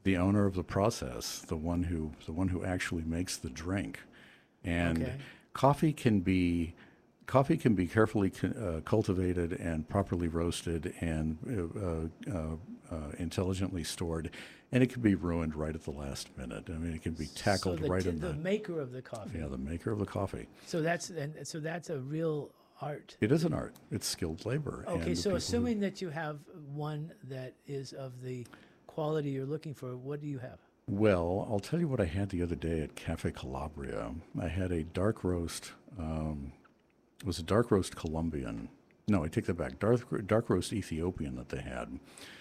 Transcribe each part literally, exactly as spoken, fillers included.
the owner of the process, the one who the one who actually makes the drink. And Okay. coffee can be coffee can be carefully cu- uh, cultivated and properly roasted and uh, uh, uh, intelligently stored, and it can be ruined right at the last minute. I mean, it can be So tackled the right t- in the the maker of the coffee. yeah the maker of the coffee. So that's and so that's a real art. It is an art. It's skilled labor. Okay, and the so people who- assuming that you have one that is of the quality you're looking for, what do you have? Well, I'll tell you what I had the other day at Cafe Calabria. I had a dark roast. Um, it was a dark roast Colombian. No, I take that back. Dark, dark roast Ethiopian that they had.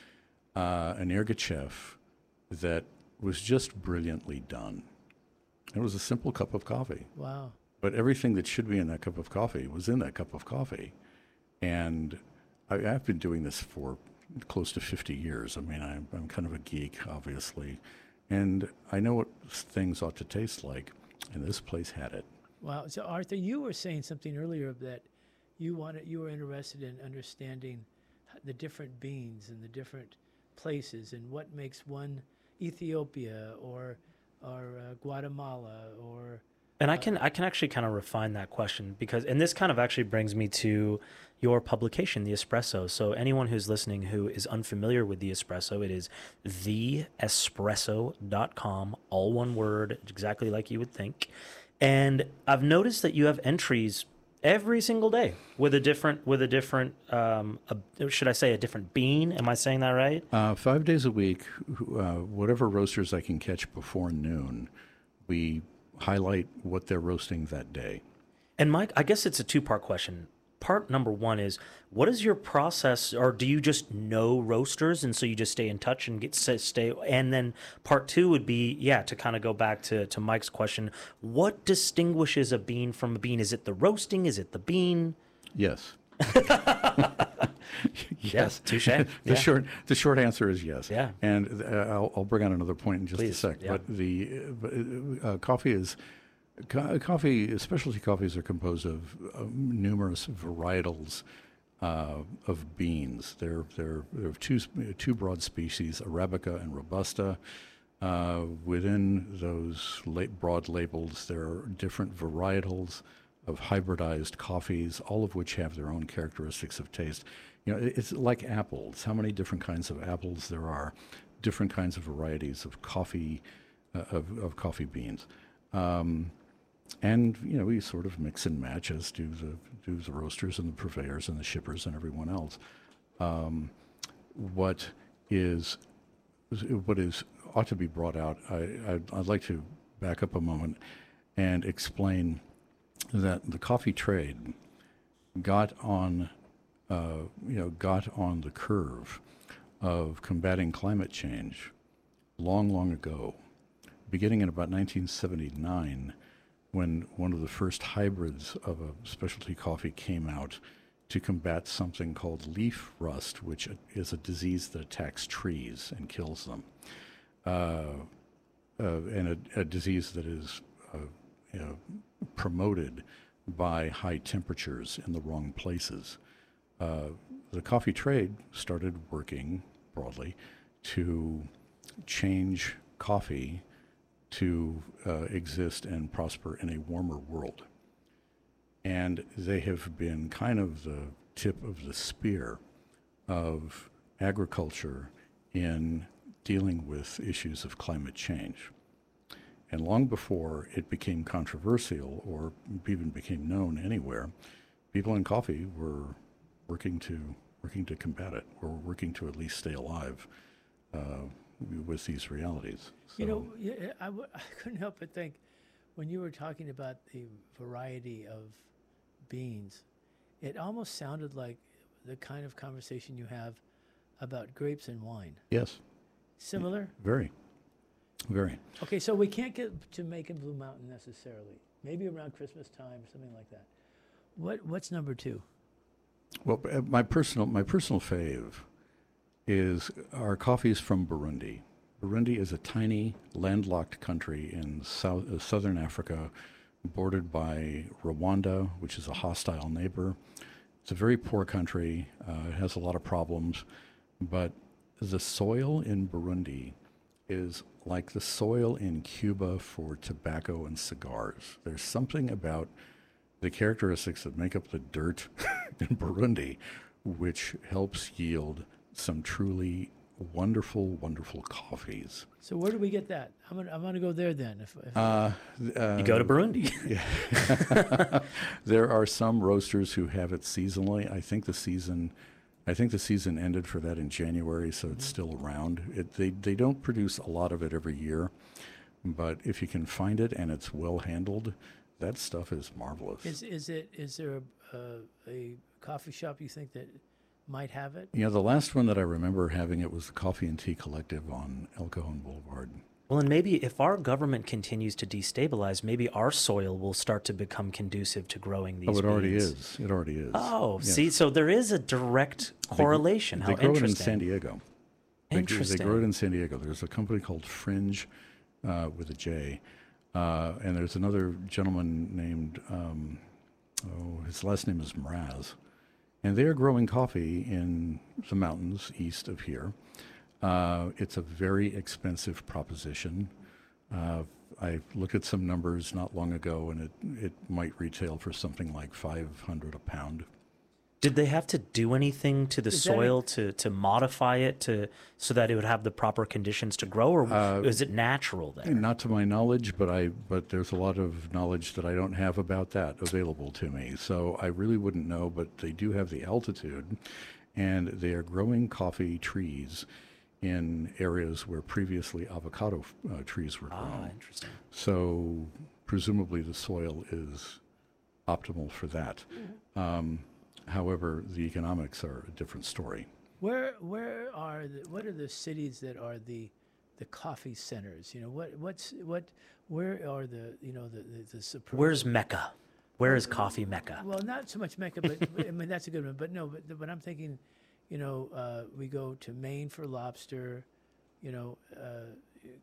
Uh, an ergachev that was just brilliantly done. It was a simple cup of coffee, Wow. but everything that should be in that cup of coffee was in that cup of coffee. And I, I've been doing this for close to fifty years. I mean, I'm, I'm kind of a geek, obviously. And I know what things ought to taste like, and this place had it. Wow. So Arthur, you were saying something earlier that you wanted you were interested in understanding h- the different beans and the different places and what makes one Ethiopia or or uh, Guatemala or And I can I can actually kind of refine that question because and this kind of actually brings me to your publication, The Espresso. So anyone who's listening who is unfamiliar with The Espresso, it is the espresso dot com, all one word, exactly like you would think. And I've noticed that you have entries every single day with a different with a different um a, should I say a different bean? Am I saying that right? Uh, five days a week, uh, whatever roasters I can catch before noon, we highlight what they're roasting that day. And Mike, I guess it's a two-part question. Part number one is, what is your process, or do you just know roasters, and so you just stay in touch and get stay? And then part two would be, yeah, to kind of go back to to Mike's question, what distinguishes a bean from a bean? Is it the roasting? Is it the bean? Yes. Yes, touche. the Yeah. short the short answer is yes. Yeah. And uh, I'll, I'll bring on another point in just Please, a sec. yeah. But the uh, uh, coffee is co- coffee. Specialty coffees are composed of uh, numerous varietals uh, of beans. There there there are two sp- two broad species: Arabica and Robusta. Uh, within those la- broad labels, there are different varietals of hybridized coffees, all of which have their own characteristics of taste. You know, it- it's like apples. How many different kinds of apples there are, different kinds of varieties of coffee, uh, of, of coffee beans. Um, and, you know, we sort of mix and match as do the, do the roasters and the purveyors and the shippers and everyone else. Um, what is, what is, ought to be brought out, I, I, I'd like to back up a moment and explain that the coffee trade got on, uh, you know, got on the curve of combating climate change long, long ago, beginning in about nineteen seventy-nine, when one of the first hybrids of a specialty coffee came out to combat something called leaf rust, which is a disease that attacks trees and kills them, uh, uh, and a, a disease that is uh, you know, promoted by high temperatures in the wrong places. Uh, the coffee trade started working broadly to change coffee to uh, exist and prosper in a warmer world. And they have been kind of the tip of the spear of agriculture in dealing with issues of climate change. And long before it became controversial or even became known anywhere, people in coffee were working to working to combat it, or working to at least stay alive uh, with these realities. You So- know, yeah, I, w- I couldn't help but think when you were talking about the variety of beans, it almost sounded like the kind of conversation you have about grapes and wine. yes, Similar? very, very. Okay, so we can't get to Macon Blue Mountain necessarily. Maybe around Christmas time, something like that. What What's number two? Well, uh, my personal my personal fave is our coffees from Burundi. Burundi is a tiny landlocked country in south, uh, southern Africa, bordered by Rwanda, which is a hostile neighbor. It's a very poor country. Uh, it has a lot of problems, but the soil in Burundi is like the soil in Cuba for tobacco and cigars. There's something about the characteristics that make up the dirt in Burundi, which helps yield some truly wonderful, wonderful coffees. So where do we get that? I'm gonna I'm gonna go there then. If, if Uh, uh, You go to Burundi. there are some roasters who have it seasonally. I think the season, I think the season ended for that in January, so it's still around. It, they they don't produce a lot of it every year, but if you can find it and it's well handled, that stuff is marvelous. is is it is there a, a, a coffee shop you think that might have it? Yeah, the last one that I remember having it was the Coffee and Tea Collective on El Cajon Boulevard. Well, and maybe if our government continues to destabilize, maybe our soil will start to become conducive to growing these Oh, it already beans. is. It already is. Oh, Yes. see, so there is a direct correlation. They How grow it in interesting. San Diego. They, gr- Interesting. they grow it in San Diego. There's a company called Fringe uh, with a J. Uh, and there's another gentleman named, um, oh, his last name is Mraz. And they are growing coffee in the mountains east of here. Uh, it's a very expensive proposition. Uh, I looked at some numbers not long ago, and it, it might retail for something like five hundred a pound. Did they have to do anything to the Is that a- soil to, to modify it to so that it would have the proper conditions to grow, or Uh, is it natural there? Not to my knowledge, but I but there's a lot of knowledge that I don't have about that available to me. So I really wouldn't know, but they do have the altitude, and they are growing coffee trees in areas where previously avocado uh, trees were grown. Ah, interesting. So presumably the soil is optimal for that. Um, however, the economics are a different story. Where where are the, what are the cities that are the the coffee centers? You know, what what's what where are the you know the the, the supreme, Where's Mecca? Where is coffee Mecca? well, not so much Mecca, but I mean that's a good one. But no, but but I'm thinking, you know, uh, we go to Maine for lobster, you know, uh,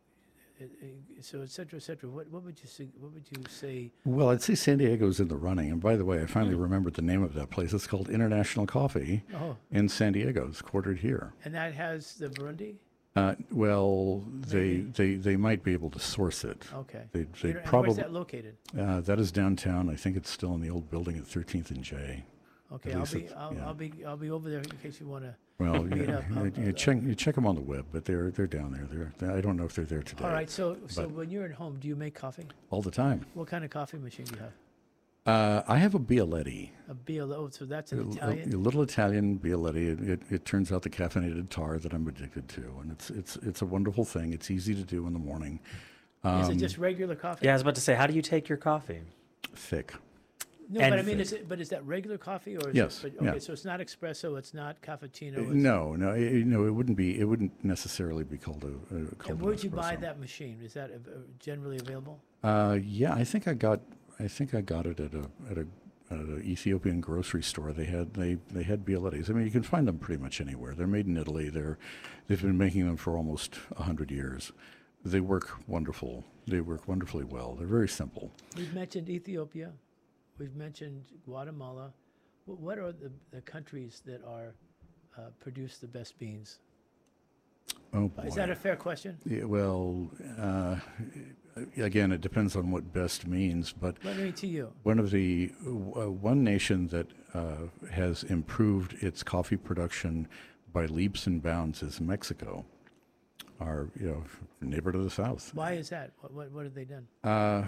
uh, so et cetera, et cetera. What what would you say, what would you say? Well, I'd say San Diego's in the running. And by the way, I finally remembered the name of that place. It's called International Coffee Oh, in San Diego. It's quartered here. and that has the Burundi. Uh, well, they, Maybe. they they might be able to source it. Okay. They they And probably where's that located? uh, that is downtown. I think it's still in the old building at thirteenth and J. Okay, At I'll least be it's- I'll, yeah. I'll be I'll be over there in case you want to. Well, Meet you, up. you, I'll- you I'll- check you check them on the web, but they're they're down there. They're, they I don't know if they're there today. All right. So so but- when you're at home, do you make coffee? All the time. What kind of coffee machine do you have? Uh, I have a Bialetti. A B L O. So that's A, an a- Italian. a little Italian Bialetti. It, it, it turns out the caffeinated tar that I'm addicted to, and it's it's it's a wonderful thing. It's easy to do in the morning. Is it Um, just regular coffee? Yeah, I was about to say, how do you take your coffee? thick. No, and but I mean, thick. is it? But is that regular coffee or? Is Yes, It, but, okay, yeah. so it's not espresso. It's not cappuccino. Uh, It's, No, no, it, it- no. It wouldn't be. It wouldn't necessarily be called a. a called And an where'd you buy espresso. that machine? Is that uh, generally available? Uh, yeah, I think I got. I think I got it at a at a. At an Ethiopian grocery store, they had they, they had Bialettis. I mean, you can find them pretty much anywhere. They're made in Italy. They're they've been making them for almost a hundred years. They work wonderful. They work wonderfully well. They're very simple. We've mentioned Ethiopia. We've mentioned Guatemala. Wh- What are the, the countries that are uh, produce the best beans? Oh boy. Is that a fair question? Yeah, well, uh, again, it depends on what best means. But Let me to you. one of the uh, one nation that uh, has improved its coffee production by leaps and bounds is Mexico, our you know neighbor to the south. Why is that? What what, what have they done? Uh,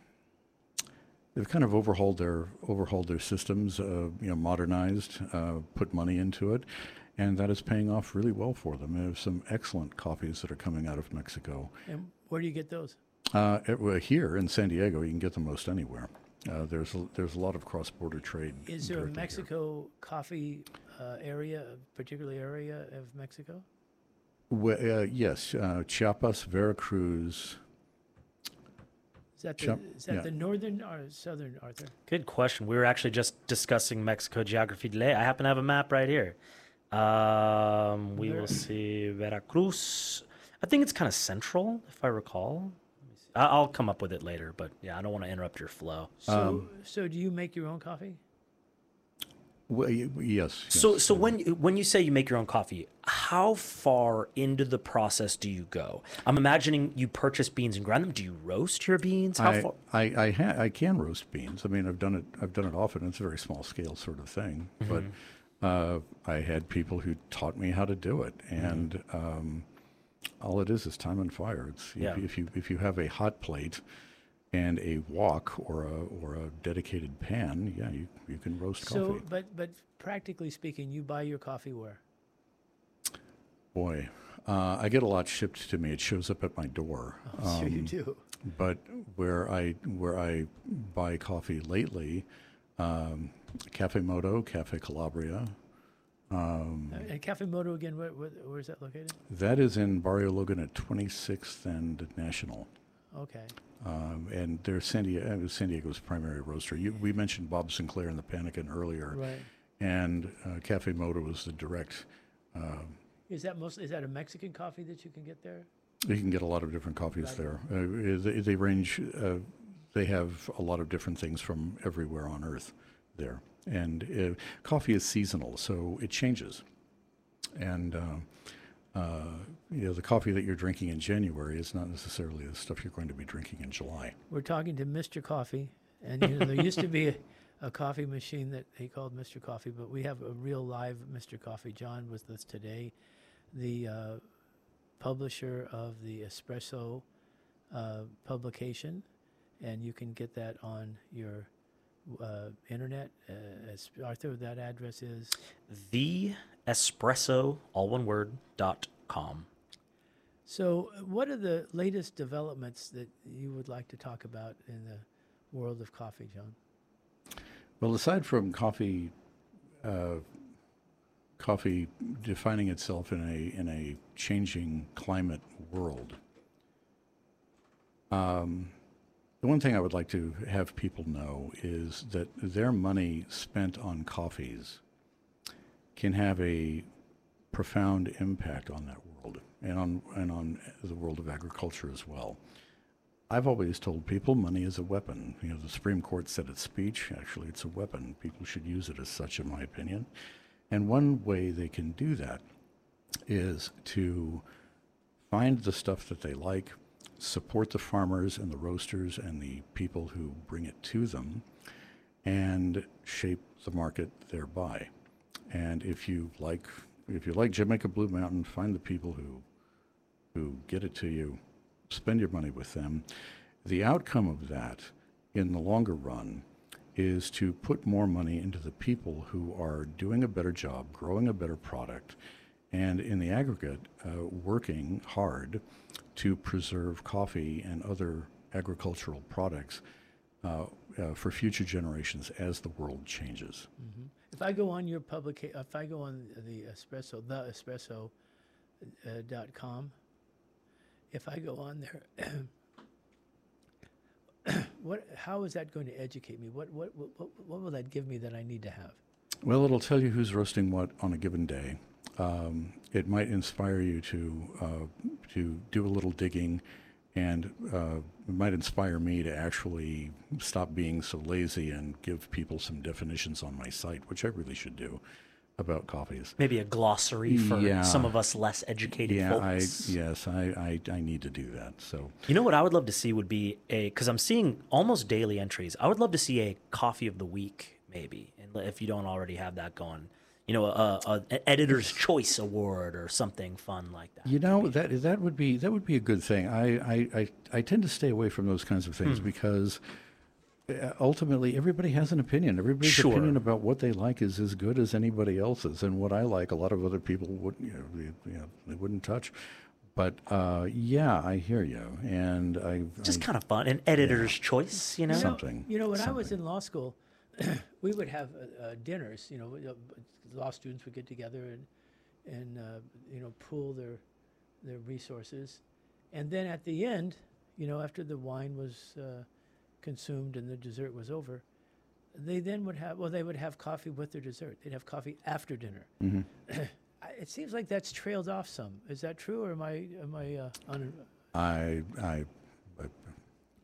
they've kind of overhauled their overhauled their systems, uh, you know, modernized, uh, put money into it, and that is paying off really well for them. There's some excellent coffees that are coming out of Mexico. And where do you get those? Uh, it- well, here in San Diego, you can get them most anywhere. Uh, there's a, there's a lot of cross-border trade. Is there a directly here. Mexico coffee uh, area, a particular area of Mexico? Well, uh, yes, uh, Chiapas, Veracruz. Is that the, Chap- is that yeah. the northern or southern, Arthur? Good question. We were actually just discussing Mexico geography today. I happen to have a map right here. Um, we Ver- will see Veracruz. I think it's kind of central, if I recall. Let me see. I- I'll come up with it later, but yeah, I don't want to interrupt your flow. So, Um, so do you make your own coffee? Well, y- yes. So, yes. so when when you say you make your own coffee, how far into the process do you go? I'm imagining you purchase beans and grind them. Do you roast your beans? How I far? I I, ha- I can roast beans. I mean, I've done it. I've done it often. It's a very small scale sort of thing, but uh, I had people who taught me how to do it, and um, all it is is time and fire. It's Yeah. if, if you if you have a hot plate and a wok or a or a dedicated pan, yeah, you you can roast So, coffee. but but practically speaking, you buy your coffee where? Boy, uh, I get a lot shipped to me. It shows up at my door. Oh, sure you Um, do. But where I where I buy coffee lately, um, Cafe Moto, Cafe Calabria, um, Uh, and Cafe Moto again, where, where, where is that located? that is in Barrio Logan at twenty-sixth and National. Okay. Um, and they're San Diego, San Diego's primary roaster. You, we mentioned Bob Sinclair and the Panikin earlier, Right. and uh, Cafe Moto is the direct. Uh, Is that mostly, is that a Mexican coffee that you can get there? you can get a lot of different coffees Right. there. Uh, they, they range. Uh, they have a lot of different things from everywhere on Earth there, and uh, coffee is seasonal, so it changes. And uh, uh, you know, the coffee that you're drinking in January is not necessarily the stuff you're going to be drinking in July. We're talking to Mister Coffee, and you know, there used to be a, a coffee machine that he called Mister Coffee, but we have a real live Mister Coffee. John with us today, the uh, publisher of the Espresso uh, publication, and you can get that on your uh, internet. Uh, as Arthur, that address is. The espresso, all one word, dot com. So, uh, what are the latest developments that you would like to talk about in the world of coffee, John? Well, aside from coffee, uh, coffee defining itself in a in a changing climate world, um, the one thing I would like to have people know is that their money spent on coffees can have a profound impact on that world and on and on the world of agriculture as well. I've always told people money is a weapon. You know, the Supreme Court said its speech. Actually, it's a weapon. People should use it as such, in my opinion. And one way they can do that is to find the stuff that they like, support the farmers and the roasters and the people who bring it to them, and shape the market thereby. And if you like, if you like Jamaica Blue Mountain, find the people who who get it to you. Spend your money with them. The outcome of that in the longer run is to put more money into the people who are doing a better job, growing a better product, and in the aggregate, uh, working hard to preserve coffee and other agricultural products uh, uh, for future generations as the world changes. Mm-hmm. If I go on your public, if I go on the espresso, the espresso uh, dot com, if I go on there, what, how is that going to educate me? What, what, what, what will that give me that I need to have? Well, it'll tell you who's roasting what on a given day. Um, it might inspire you to uh, to do a little digging, and uh, it might inspire me to actually stop being so lazy and give people some definitions on my site, which I really should do, about coffees. Maybe a glossary for Yeah. some of us less educated Yeah, I folks. yes, I, I I need to do that. So You know what I would love to see would be a, because I'm seeing almost daily entries. I would love to see a coffee of the week, maybe, and if you don't already have that going, you know, a, a an editor's choice award or something fun like that. you know that that would be that would be a good thing. I I, I, I tend to stay away from those kinds of things Hmm. because uh, ultimately everybody has an opinion. Everybody's Sure. opinion about what they like is as good as anybody else's, and what I like, a lot of other people wouldn't, you know, they, you know, they wouldn't touch. But uh, yeah, I hear you, and I Just I, kind of fun, an editor's choice, you know. You know- Something, You know, when I was something. in law school, we would have uh, uh, dinners. You know, uh, law students would get together and and uh, you know pool their their resources, and then at the end, you know, after the wine was uh, consumed and the dessert was over, they then would have well, they would have coffee with their dessert. They'd have coffee after dinner. Mhm. I- It seems like that's trailed off some. Is that true, or am I am I uh, on? I, I, I,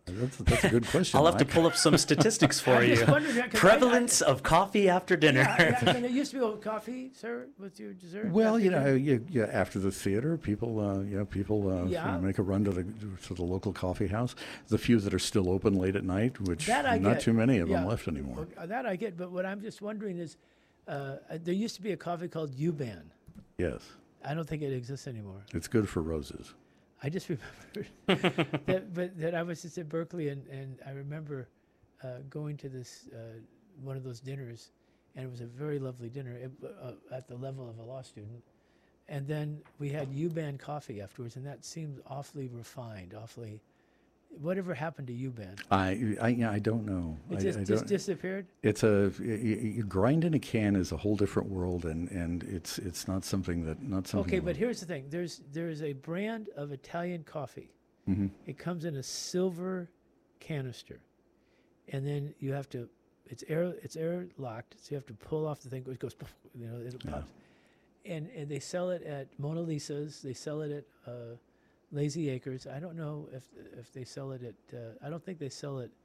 That's, that's a good question. I'll have to Mike. pull up some statistics for I you. just wondered that 'cause I- Prevalence of coffee after dinner. Yeah, yeah, and it used to be oh, coffee, sir, with your dessert. Well, after you know, dinner? you, you, after the theater, people, uh, you know, people uh, Yeah. make a run to the to the local coffee house. The few that are still open late at night, which That I not get. too many of Yeah. them left anymore. Well, that I get, but what I'm just wondering is, uh, there used to be a coffee called U-Ban. Yes, I don't think it exists anymore. it's good for roses. I just remembered that, but that I was just at Berkeley, and, and I remember uh, going to this uh, one of those dinners, and it was a very lovely dinner it, uh, at the level of a law student. And then we had U-Ban coffee afterwards, and that seemed awfully refined, awfully. Whatever happened to U-Ban? I, I, yeah, I don't know. It I, just, I just don't- disappeared. It's a you, you grind in a can is a whole different world, and, and it's it's not something that not something. Okay, that- but here's the thing: there's there's a brand of Italian coffee. Mhm. It comes in a silver canister, and then you have to. It's air. It's air locked, so you have to pull off the thing. It goes, poof, you know, it Yeah. pops. And and they sell it at Mona Lisa's. They sell it at uh, Lazy Acres. I don't know if if they sell it at. Uh, I don't think they sell it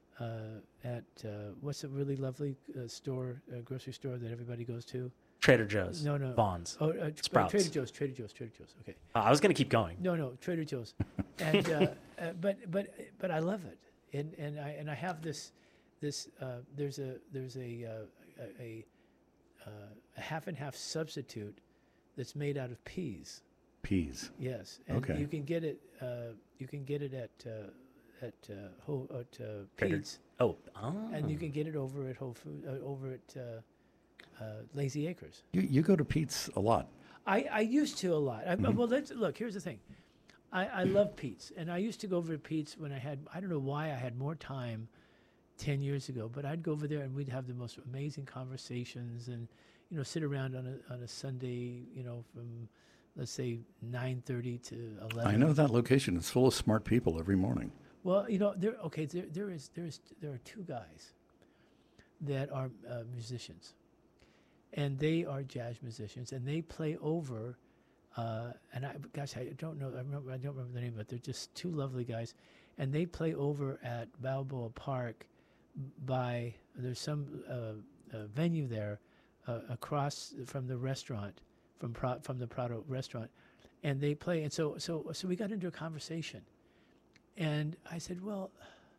uh, at uh, what's a really lovely uh, store, uh, grocery store that everybody goes to. Trader Joe's. No, no. Vons. Oh, uh, tr- Sprouts. Trader Joe's. Trader Joe's. Trader Joe's. Okay. Uh, I was going to keep going. No, no, Trader Joe's, and uh, uh, but but but I love it, and and I and I have this this uh, there's a there's a uh, a, a, uh, a half and half substitute that's made out of peas. peas. Yes, and Okay. you can get it uh, you can get it at uh, at uh, Whole, at uh, Trader- Pete's, Oh. oh. and you can get it over at Whole Food uh, over at uh, uh, Lazy Acres. You you go to Pete's a lot. I, I used to a lot. I, Well, let's look. Here's the thing. I, I love Pete's, and I used to go over to Pete's when I had. I don't know why I had more time ten years ago, but I'd go over there and we'd have the most amazing conversations, and you know, sit around on a on a Sunday, you know, from let's say nine thirty to eleven. I know that location. It's full of smart people every morning. Well, you know, there. Okay, there there is there is there are two guys that are uh, musicians, and they are jazz musicians, and they play over. Uh, and I, gosh, I don't know. I remember. I don't remember the name, but they're just two lovely guys, and they play over at Balboa Park. By there's some uh, uh, venue there uh, across from the restaurant, from Pro, from the Prado restaurant, and they play. And so so so we got into a conversation, and I said, well,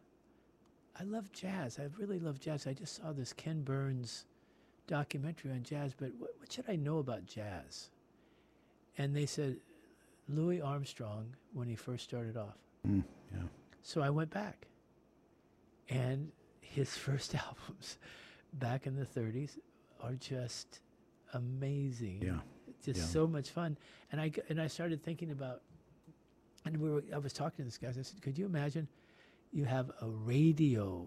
I love jazz. I really love jazz. I just saw this Ken Burns documentary on jazz, but what, what should I know about jazz? And they said, Louis Armstrong when he first started off. Mm, yeah. So I went back, and his first albums back in the thirties are just amazing. Yeah. Just Yeah. so much fun. And I, g- and I started thinking about, and we were, I was talking to this guy. I said, could you imagine you have a radio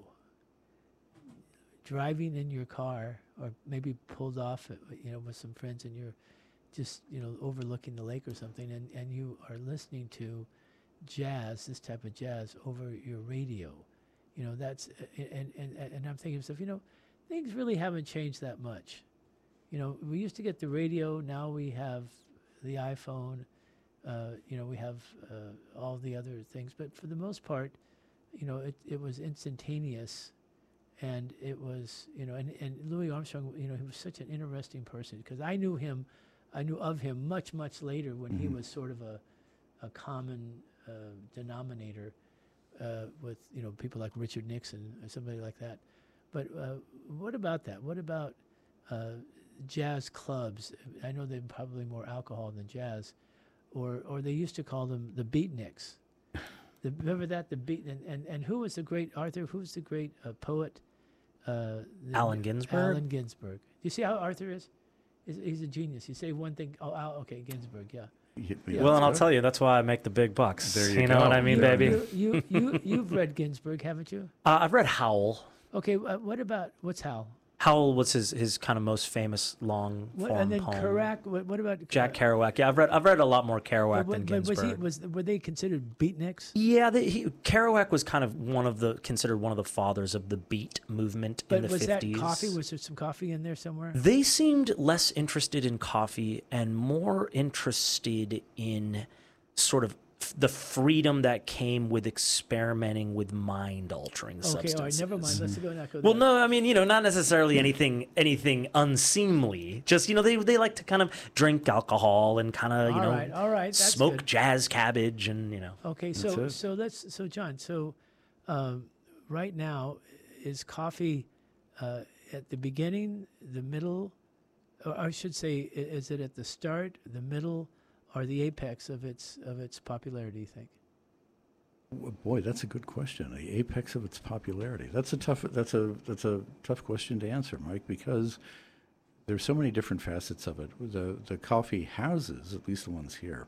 driving in your car, or maybe pulled off, at, you know, with some friends, and you're just, you know, overlooking the lake or something, and, and you are listening to jazz, this type of jazz, over your radio. You know, that's, uh, and, and, and I'm thinking to myself, you know, things really haven't changed that much. You know, we used to get the radio, now we have the iPhone, uh, you know, we have uh, all the other things, but for the most part, you know, it, it was instantaneous, and it was, you know, and, and Louis Armstrong, you know, he was such an interesting person, because I knew him, I knew of him much, much later, when he Mhm. was sort of a, a common uh, denominator uh, with, you know, people like Richard Nixon or somebody like that. But uh, what about that? What about uh, jazz clubs? I know they're probably more alcohol than jazz, or or they used to call them the beatniks. The, remember that, the beat, and, and, and who was the great Arthur? Who's the great uh, poet? Uh, the- Allen Ginsberg? Allen Ginsberg. You see how Arthur is? He's, he's a genius. You say one thing. Oh, Al, okay, Ginsberg. Yeah. Y- Yeah. Well, and I'll that's tell you, that's why I make the big bucks. There you know what go. I mean, you, baby? You, you, you, you've read Ginsberg, haven't you? Uh, I've read Howl. Okay. Uh, what about what's Hal? Howl was his, his kind of most famous long What, form and then poem. Kerouac. What, what about Jack Kerouac? Kerouac. Yeah, I've read I've read a lot more Kerouac But, than but was Ginsberg. he was were they considered beatniks? Yeah, the, he, Kerouac was kind of one of the considered one of the fathers of the beat movement But in the was fifties. that coffee? Was there some coffee in there somewhere? They seemed less interested in coffee and more interested in sort of f- the freedom that came with experimenting with mind-altering Okay, substances. all right, never mind. Let's go not go Well, there. no, I mean, you know, not necessarily anything anything unseemly. Just, you know, they they like to kind of drink alcohol and kind of, you All know, right, all right, that's smoke good. jazz cabbage and, you know. Okay, That's so it. so let's so John, so um, right now is coffee uh, at the beginning, the middle, or I should say, i- is it at the start, the middle, or the apex of its of its popularity? You think? W- Boy, that's a good question. The apex of its popularity. That's a tough. That's a that's a tough question to answer, Mike, because there's so many different facets of it. The the coffee houses, at least the ones here,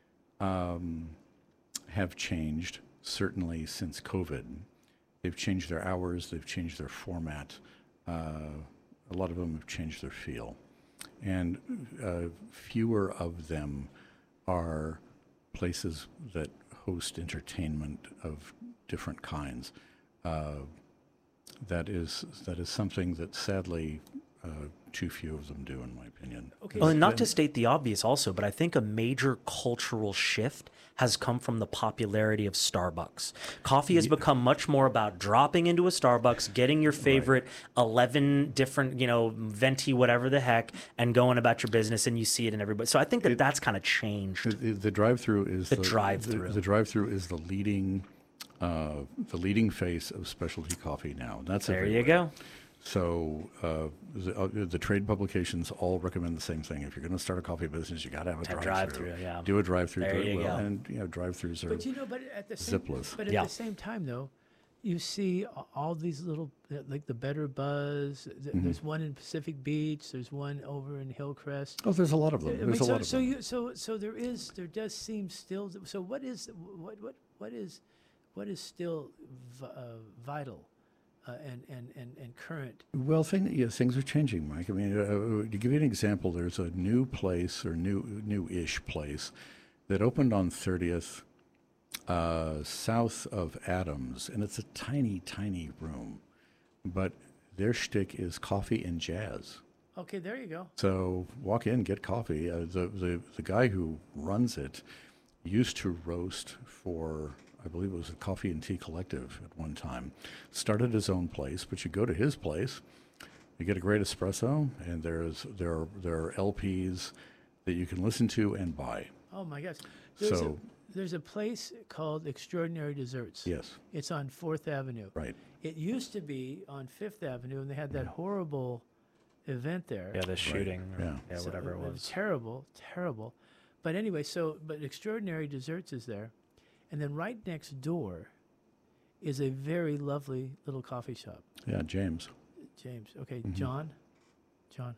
um, have changed certainly since COVID. They've changed their hours. They've changed their format. Uh, a lot of them have changed their feel, and uh, fewer of them are places that host entertainment of different kinds. Uh, that is that is something that sadly uh, too few of them do, in my opinion. Okay, Well, so- and not to state the obvious also, but I think a major cultural shift has come from the popularity of Starbucks. Coffee has become much more about dropping into a Starbucks, getting your favorite eleven different, you know, venti, whatever the heck, and going about your business, and you see it in everybody. So I think that that's kind of changed. The, the drive-through is The drive-through. The, the drive-through is the leading, uh, the leading face of specialty coffee now. And that's There you everywhere. go. So uh, the, uh, the trade publications all recommend the same thing. If you're going to start a coffee business, you got to have a A drive-through. drive-through, yeah. Do a drive-through. There do it you well. go. And you know, drive-throughs are. But you know, but at the same, Zipless. but at Yeah. the same time, though, you see a- all these little, uh, like the Better Buzz. th- Mm-hmm. There's one in Pacific Beach. There's one over in Hillcrest. oh, there's a lot of them. I There's mean, a so, lot of so them. you, so, so there is, there does seem still. So what is, what, what, what is, what is still v- uh, vital, uh, and, and, and, and current? Well, thing, yeah, things are changing, Mike. I mean, uh, to give you an example, there's a new place or new new-ish place that opened on thirtieth uh, south of Adams, and it's a tiny, tiny room, but their shtick is coffee and jazz. Okay, there you go. So walk in, get coffee. Uh, the, the the guy who runs it used to roast for, I believe it was a Coffee and Tea Collective at one time. Started his own place, but you go to his place, you get a great espresso, and there's there are, there are L Ps that you can listen to and buy. Oh my gosh. There's So- a, there's a place called Extraordinary Desserts. Yes, It's on Fourth Avenue. right. It used to be on Fifth Avenue, and they had that horrible event there. Yeah, the shooting, or, Yeah. yeah, So whatever it was. Terrible, terrible. But anyway, so but Extraordinary Desserts is there, and then right next door is a very lovely little coffee shop. Yeah, James. James, okay, Mm-hmm. John, John.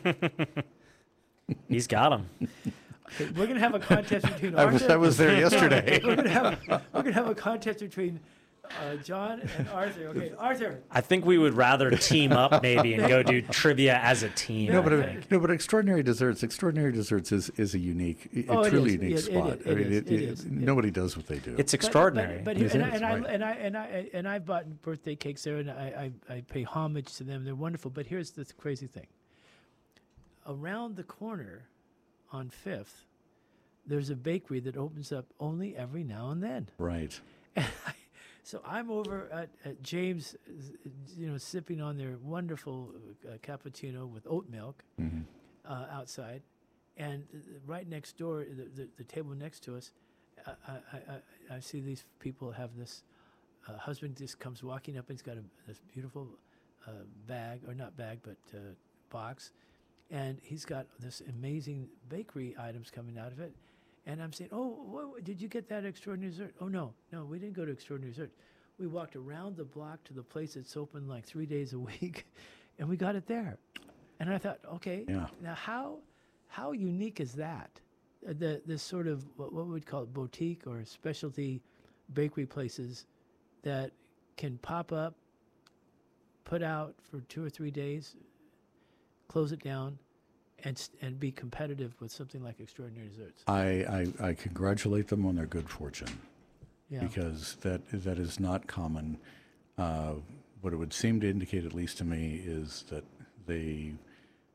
He's got him. Okay, we're gonna have a contest between I was, Arthur. I was there yesterday. we're gonna have we're gonna have a contest between uh, John and Arthur. Okay, Arthur. I think we would rather team up maybe and go do trivia as a team. No, I but uh, think. no, but Extraordinary Desserts. Extraordinary Desserts is, is a unique, a Oh, it truly is. unique It- it spot. is. I It mean, is. It is. It- nobody does what they do. It's But- extraordinary. But, but, It and, I, is, and, I, right. and I and I and I've bought birthday cakes there, and I, I, I pay homage to them. They're wonderful. But here's the crazy thing. Around the corner, on Fifth, there's a bakery that opens up only every now and then. right. And I, so I'm over at, at James, uh, you know, sipping on their wonderful uh, cappuccino with oat milk Mhm. uh, outside, and uh, right next door, the, the, the table next to us, I, I, I, I see these people have this uh, husband just comes walking up and he's got a, this beautiful uh, bag, or not bag, but uh, box, and he's got this amazing bakery items coming out of it. And I'm saying, oh, what, did you get that Extraordinary Dessert? Oh, no, no, we didn't go to Extraordinary Dessert. We walked around the block to the place that's open like three days a week, and we got it there. And I thought, okay, Yeah. now how how unique is that? Uh, The this sort of what, what we'd call it boutique or specialty bakery places that can pop up, put out for two or three days, close it down, and s- and be competitive with something like Extraordinary Desserts. I, I, I congratulate them on their good fortune Yeah. because that that is not common. Uh, what it would seem to indicate, at least to me, is that they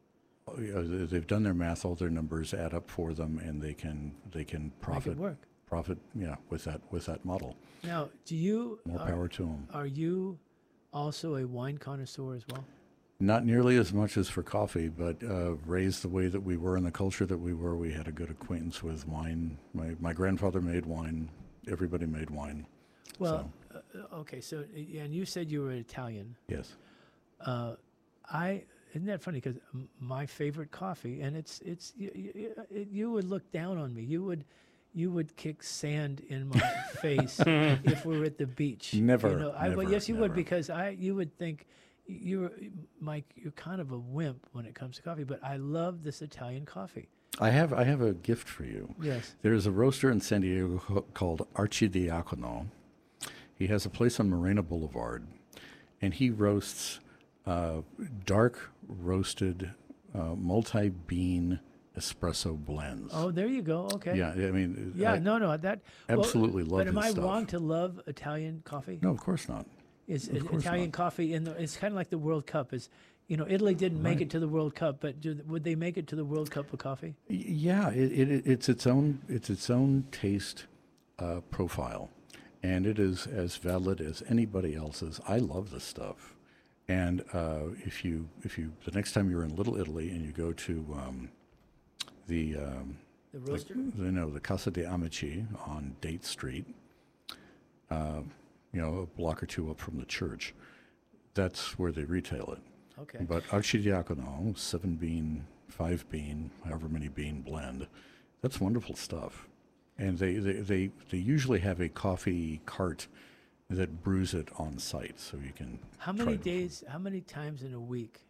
you know, they- they've done their math, all their numbers add up for them, and they can they can Make profit it work. profit, yeah, with that with that model. Now, do you More are, power to them. are you also a wine connoisseur as well? Not nearly as much as for coffee, but uh, raised the way that we were in the culture that we were, we had a good acquaintance with wine. My my grandfather made wine. Everybody made wine. Well, uh, okay. So, uh, and you said you were Italian. Yes. Uh, I isn't that funny? Because my favorite coffee, and it's it's you, you, it, you would look down on me. You would you would kick sand in my face if we were at the beach. Never, You know, I, well, never, yes, you would, never. because I you would think you're Mike. You're kind of a wimp when it comes to coffee, but I love this Italian coffee. I have I have a gift for you. Yes. There's a roaster in San Diego co- called Archidiacono. He has a place on Morena Boulevard, and he roasts uh, dark roasted uh, multi-bean espresso blends. Oh, there you go. Okay. Yeah, I mean, Yeah. I no, no. That well, absolutely love But am his I stuff. wrong to love Italian coffee? No, of course not. Is Of is course Italian not. coffee in the? It's kind of like the World Cup. Is you know Italy didn't make Right. it to the World Cup, but do, would they make it to the World Cup of coffee? Y- Yeah, it, it, it's its own it's its own taste uh, profile, and it is as valid as anybody else's. I love this stuff, and uh, if you if you the next time you're in Little Italy and you go to um, the um, The the, roaster. the no the Casa de Amici on Date Street, uh, you know, a block or two up from the church, that's where they retail it. Okay. But Archidiacono, seven bean, five bean, however many bean blend, that's wonderful stuff. And they, they, they, they usually have a coffee cart that brews it on site, so you can. How try many it. days? How many times in a week?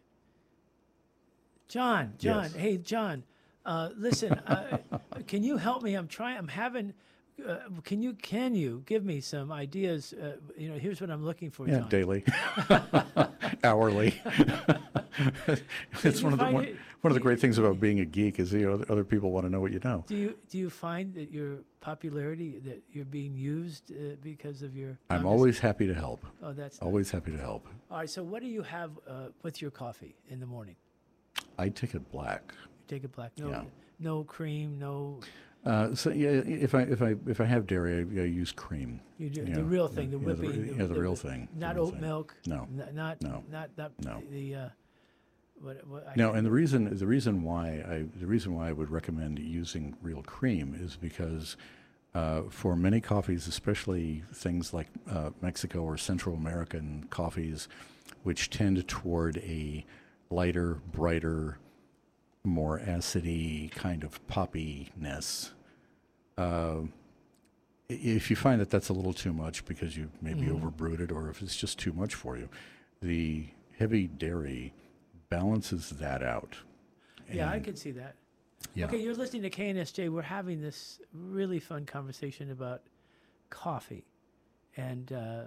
John, John, Yes. hey, John, uh, listen, uh, can you help me? I'm trying. I'm having. Uh, can you can you give me some ideas? Uh, you know, here's what I'm looking for, Yeah, John. daily, hourly. It's you one of the find one, it- one of the great things about being a geek is, you know, other people want to know what you know. Do you do you find that your popularity, that you're being used uh, because of your? I'm just- always happy to help. Oh, that's Always happy to help. all right. So, what do you have uh, with your coffee in the morning? I take it black. You take it black. No, Yeah. no cream. No. Uh, so yeah, if I if I if I have dairy, I, I use cream. You do, Yeah, the real thing, the yeah, the re- whipping. yeah, the real thing, the Not real oat thing. milk. No. n- Not No. not that. No. The uh, what, what I No, can't- and the reason the reason why I the reason why I would recommend using real cream is because uh, for many coffees, especially things like uh, Mexico or Central American coffees, which tend toward a lighter, brighter, more acidy kind of poppiness. Uh, i- if you find that that's a little too much because you maybe Mhm. overbrewed it, or if it's just too much for you, the heavy dairy balances that out. Yeah, I And- could see that. Yeah. Okay, you're listening to K N S J. We're having this really fun conversation about coffee, and uh,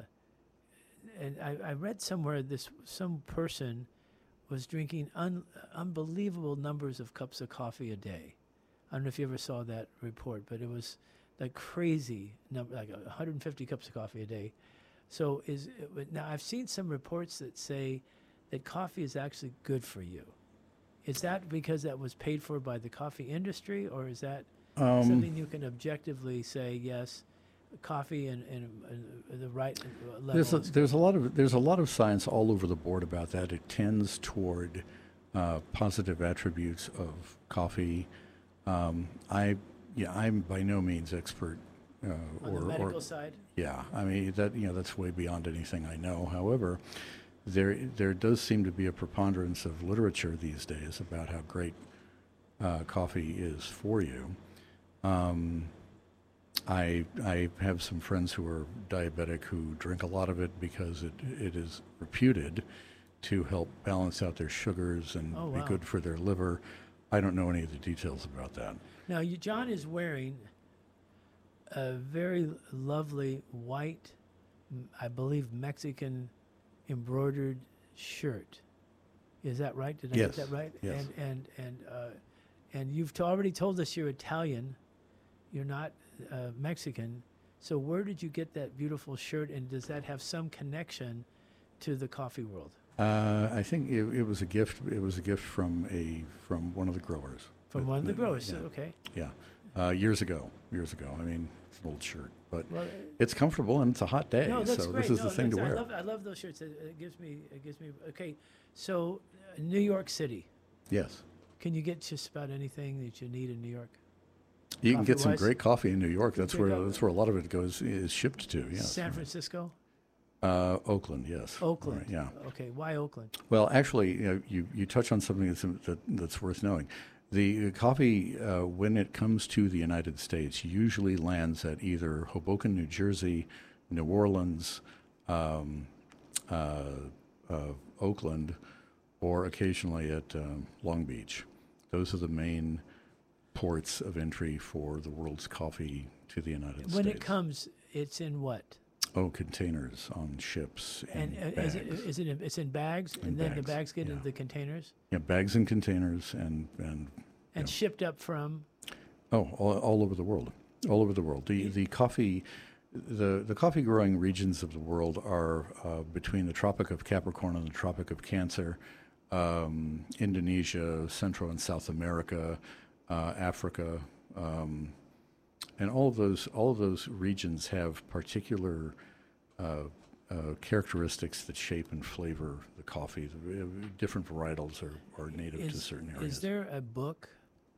and I, I read somewhere this some person was drinking un, unbelievable numbers of cups of coffee a day. I don't know if you ever saw that report, but it was like crazy number, like one hundred fifty cups of coffee a day. So is now I've seen some reports that say that coffee is actually good for you. Is that because that was paid for by the coffee industry, or is that Um, something you can objectively say, yes, coffee and, and, and the right level? There's a, is there's a lot of there's a lot of science all over the board about that. It tends toward uh, positive attributes of coffee. Um, I yeah, I'm by no means expert. Uh, on or, the medical or side? yeah, I mean that you know that's way beyond anything I know. However, there there does seem to be a preponderance of literature these days about how great uh, coffee is for you. Um, I I have some friends who are diabetic who drink a lot of it because it it is reputed to help balance out their sugars and Oh, be wow. good for their liver. I don't know any of the details about that. Now, you, John is wearing a very lovely white, m- I believe, Mexican embroidered shirt. Is that right? Did I Yes, get that right? yes. And and and uh, and you've t- already told us you're Italian. You're not uh, Mexican. So where did you get that beautiful shirt, and does that have some connection to the coffee world? Uh, I think it, it was a gift. It was a gift from a from one of the growers. From But- one of the but, growers. Yeah, Okay. yeah. Uh, years ago. Years ago. I mean, It's an old shirt, but Well, it's comfortable and it's a hot day, no, that's so great. this is no, the thing to that's- I wear. love, I love those shirts. It, it gives me, it gives me. Okay, so uh, New York City. Yes. Can you get just about anything that you need in New York? You can get some Coffee-wise? great coffee in New York. That's Good where coffee. that's where a lot of it goes is shipped to. Yes. San Francisco, Uh, Oakland, yes. Oakland. Right, yeah. Okay, why Oakland? Well, actually, you, know, you you touch on something that's that, that's worth knowing. The coffee, uh, when it comes to the United States, usually lands at either Hoboken, New Jersey, New Orleans, um, uh, uh, Oakland, or occasionally at um, Long Beach. Those are the main ports of entry for the world's coffee to the United When States. it comes, it's in what? Oh, containers on ships And and, uh, is it, bags. is it in, it's in bags, In and then the bags, bags get yeah. into the containers Yeah, bags and containers and and and Yeah. shipped up from. oh, all, all over the world, all over the world. The the coffee, the the coffee growing regions of the world are uh, between the Tropic of Capricorn and the Tropic of Cancer, um, Indonesia, Central and South America, uh, Africa, um, and all of those all of those regions have particular uh, uh, characteristics that shape and flavor the coffee. The, uh, different varietals are, are native to Is, certain areas. is there a book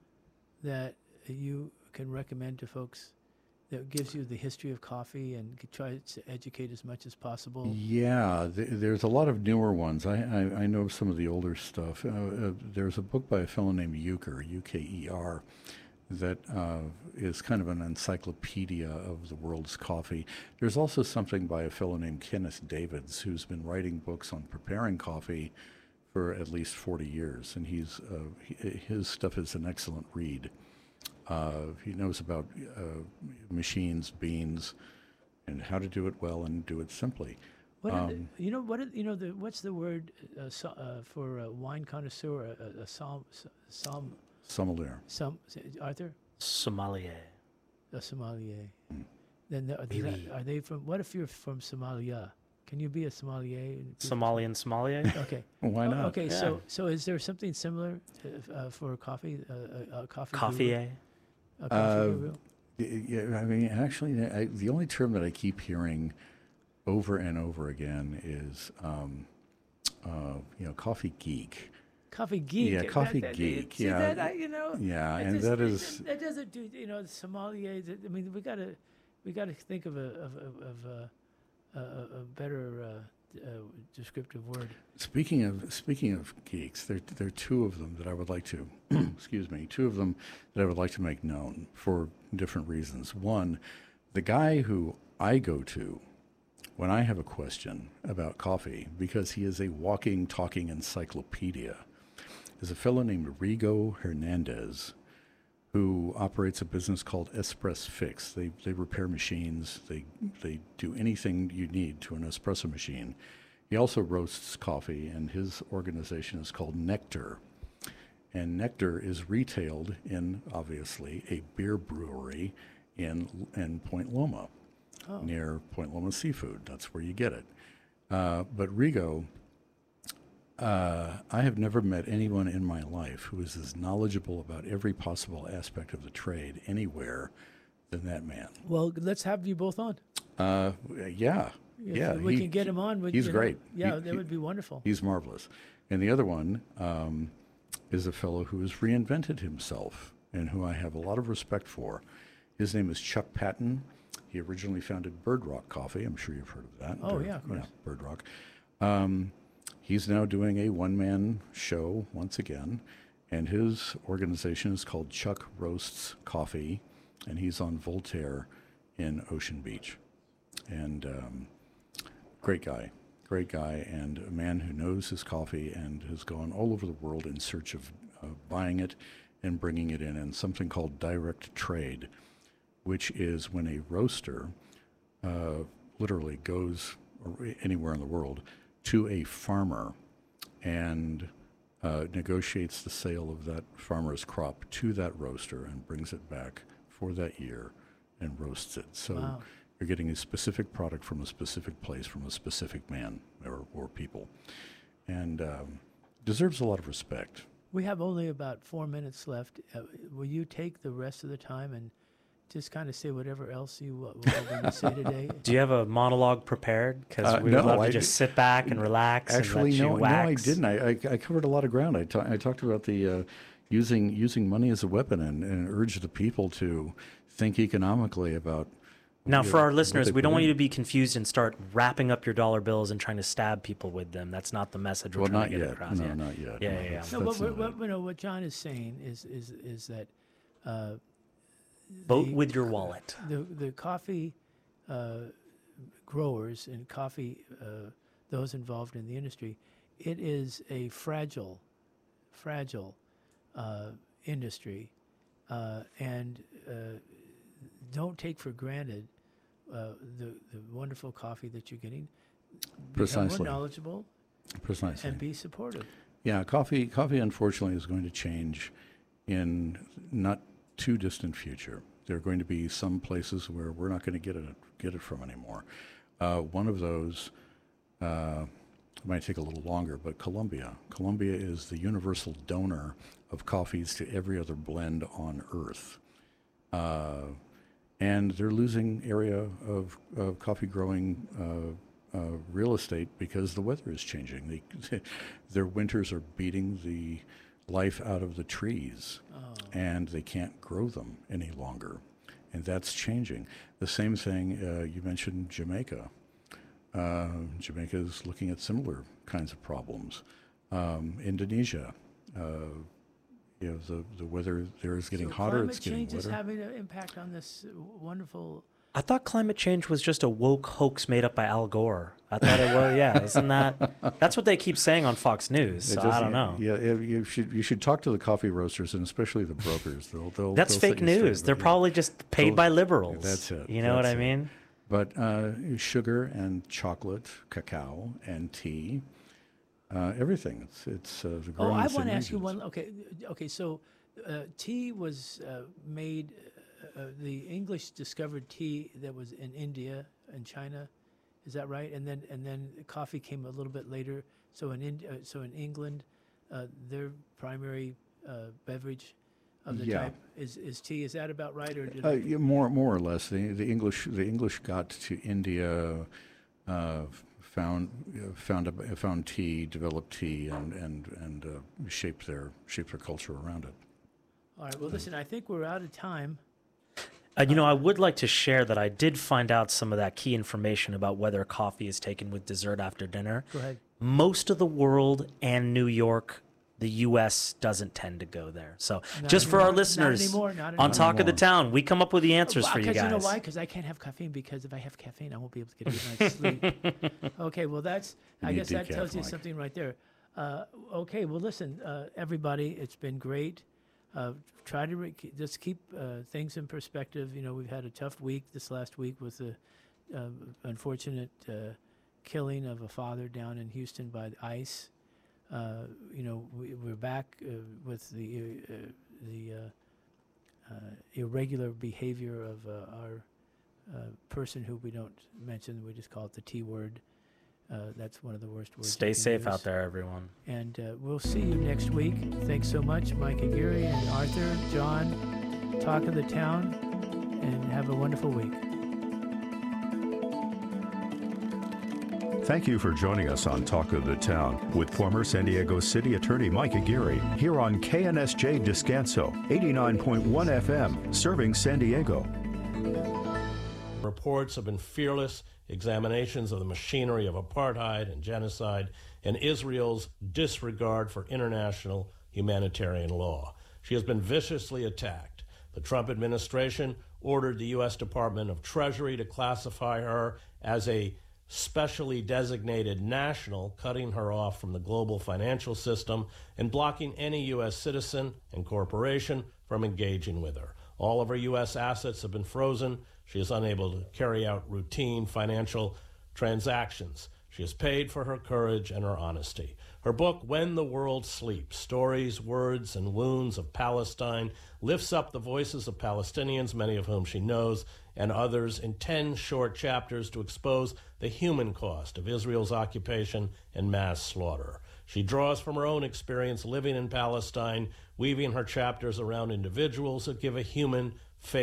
that you can recommend to folks that gives you the history of coffee and c- tries to educate as much as possible? Yeah, th- there's a lot of newer ones. I, I, I know some of the older stuff. Uh, uh, there's a book by a fellow named Euchre, U K E R, that uh, is kind of an encyclopedia of the world's coffee. There's also something by a fellow named Kenneth Davids, who's been writing books on preparing coffee for at least forty years, and he's uh, he, his stuff is an excellent read. Uh, he knows about uh, machines, beans, and how to do it well and do it simply. What are Um, the, you know? What are, you know? The, what's the word uh, so, uh, for a wine connoisseur? A, a, a som, som, Sommelier. som, Arthur, Sommelier. a sommelier. Mm. Then the, are, Oui, they, oui. are they from? What if you're from Somalia? Can you be a sommelier? and be- Somalian sommelier. Okay. Well, why Oh, not? Okay. Yeah. So so is there something similar uh, uh, for coffee? Uh, uh, coffee. guru? Coffee. A coffee Uh, guru? Y- Yeah, I mean, actually, I, the only term that I keep hearing over and over again is, um, uh, you know, coffee geek. Coffee geek. Yeah, that- coffee that- geek, see yeah. that, I, you know. Yeah, I and just- that it- is, that doesn't do. You know, the sommelier. I mean, we gotta we gotta think of a of of, of a, a, a better uh, uh, descriptive word. speaking of speaking of geeks, there there are two of them that I would like to, excuse me, two of them that I would like to make known for different reasons. One, the guy who I go to when I have a question about coffee, because he is a walking, talking encyclopedia, is a fellow named Rigo Hernandez, who operates a business called Espress Fix. They they repair machines. They they do anything you need to an espresso machine. He also roasts coffee, and his organization is called Nectar. And Nectar is retailed in, obviously, a beer brewery in in Point Loma, Oh. near Point Loma Seafood. That's where you get it. Uh, but Rigo, uh, I have never met anyone in my life who is as knowledgeable about every possible aspect of the trade anywhere than that man. Well, let's have you both on. Uh, yeah, If yeah. we he- can get him on. With, he's you know, great. Yeah, He- that he- would be wonderful. He's marvelous. And the other one um, is a fellow who has reinvented himself and who I have a lot of respect for. His name is Chuck Patton. He originally founded Bird Rock Coffee. I'm sure you've heard of that. Oh, Bird- yeah, of course. Bird Rock. Um, he's now doing a one-man show once again, and his organization is called Chuck Roasts Coffee, and he's on Voltaire in Ocean Beach. And um, great guy, great guy, and a man who knows his coffee and has gone all over the world in search of uh, buying it and bringing it in, and something called direct trade, which is when a roaster uh, literally goes ar- anywhere in the world to a farmer and uh, negotiates the sale of that farmer's crop to that roaster and brings it back for that year and roasts it. So Wow. you're getting a specific product from a specific place, from a specific man or, or people, and um, deserves a lot of respect. We have only about four minutes left. Uh, will you take the rest of the time and just kind of say whatever else you uh, were going to say today? Do you have a monologue prepared? Because Uh, we no, would love to I just d- sit back and relax Actually, and let no, you no, I wax. didn't. I, I, I covered a lot of ground. I, ta- I talked about the uh, using using money as a weapon and, and urged the people to think economically about. Now, you for know, our what listeners, they we don't put want you in. to be confused and start wrapping up your dollar bills and trying to stab people with them. That's not the message we're Well, trying not to get yet. across. No, yeah. not yet. Yeah, No, yeah, yeah. that's- No, what, that's what, not what, it. you know, what John is saying is is is that uh, Vote the- with your wallet. the the coffee uh, growers and coffee uh, those involved in the industry, it is a fragile, fragile uh, industry, uh, and uh, don't take for granted uh, the the wonderful coffee that you're getting. Become Precisely. more knowledgeable Precisely. and be supportive. Yeah, coffee. Coffee, unfortunately, is going to change in not too distant future. There are going to be some places where we're not going to get it get it from anymore. Uh, one of those uh, might take a little longer, but Colombia. Colombia is the universal donor of coffees to every other blend on Earth, uh, and they're losing area of, of coffee growing. Uh, Uh, real estate because the weather is changing. They, their winters are beating the life out of the trees, Oh. and they can't grow them any longer, and that's changing. The same thing uh, you mentioned, Jamaica. Uh, Jamaica is looking at similar kinds of problems. Um, Indonesia, uh, you know, the the weather there is getting so hotter. Climate It's getting change is wetter. having an impact on this uh, wonderful. I thought climate change was just a woke hoax made up by Al Gore. I thought it was, yeah, isn't that? That's what they keep saying on Fox News. It So I doesn't- don't know. Yeah, yeah, you should you should talk to the coffee roasters and especially the brokers. They'll, they'll, That's they'll set fake you straight, news. but They're yeah. probably just paid Those- by liberals. That's it. You know what That's I it. mean? But uh, sugar and chocolate, cacao and tea, uh, everything. It's it's uh, the Oh, growing I in the want to same ask you regions. one. Okay, okay. So, uh, tea was uh, made. Uh, the English discovered tea that was in India and China. Is that right? And then and then coffee came a little bit later. So in Ind- uh, so in England, uh, their primary uh, beverage of the Yeah. type is, is tea. Is that about right? Or did Uh, I- yeah, more more or less. The the English the English got to India, uh, found uh, found a, found tea, developed tea, and and and uh, shaped their shaped their culture around it. all right. Well, listen. I think we're out of time. Uh, you know, I would like to share that I did find out some of that key information about whether coffee is taken with dessert after dinner. Go ahead. Most of the world and New York, the U S doesn't tend to go there. So just for anymore. our Not listeners anymore, not on anymore. Talk of the Anymore. Town, we come up with the answers Well, for you 'cause guys. you know why? Because I can't have caffeine. Because if I have caffeine, I won't be able to get a good night's sleep. Okay, well that's. You I need guess that decaf, tells you Mike. something right there. Uh, okay, well listen, uh, everybody, it's been great. Uh, try to re- just keep uh, things in perspective. You know, we've had a tough week this last week with the uh, unfortunate uh, killing of a father down in Houston by ICE. Uh, you know, we, we're back uh, with the uh, the uh, uh, irregular behavior of uh, our uh, person who we don't mention. We just call it the T word. Uh, that's one of the worst words. you Stay can safe use. out there, everyone. And uh, we'll see you next week. Thanks so much, Mike Aguirre and Arthur, John. Talk of the Town, and have a wonderful week. Thank you for joining us on Talk of the Town with former San Diego City Attorney Mike Aguirre here on K N S J Descanso, eighty-nine point one F M, serving San Diego. Reports have been fearless examinations of the machinery of apartheid and genocide and Israel's disregard for international humanitarian law. She has been viciously attacked. The Trump administration ordered the U S Department of Treasury to classify her as a specially designated national, cutting her off from the global financial system and blocking any U S citizen and corporation from engaging with her. All of her U S assets have been frozen. She is unable to carry out routine financial transactions. She is paid for her courage and her honesty. Her book, When the World Sleeps, Stories, Words, and Wounds of Palestine, lifts up the voices of Palestinians, many of whom she knows, and others in ten short chapters to expose the human cost of Israel's occupation and mass slaughter. She draws from her own experience living in Palestine, weaving her chapters around individuals that give a human face